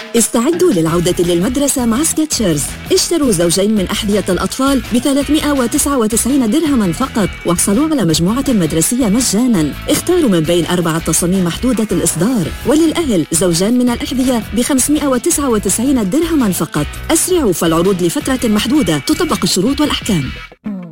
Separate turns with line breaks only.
استعدوا للعودة للمدرسة مع سكتشرز. اشتروا زوجين من أحذية الأطفال ب399 درهما فقط، واحصلوا على مجموعة مدرسية مجانا. اختاروا من بين 4 تصاميم محدودة الإصدار. وللأهل زوجان من الأحذية ب599 درهما فقط. أسرعوا، فالعروض لفترة محدودة، تطبق الشروط والأحكام.